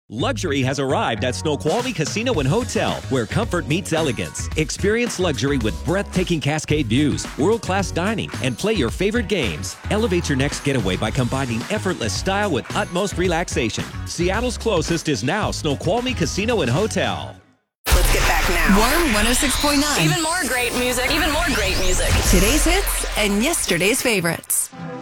Luxury has arrived at Snoqualmie Casino and Hotel, where comfort meets elegance. Experience luxury with breathtaking cascade views, world-class dining, and play your favorite games. Elevate your next getaway by combining effortless style with utmost relaxation. Seattle's closest is now Snoqualmie Casino and Hotel. Let's get back now. Warm 106.9. Even more great music. Even more great music. Today's hits and yesterday's favorites.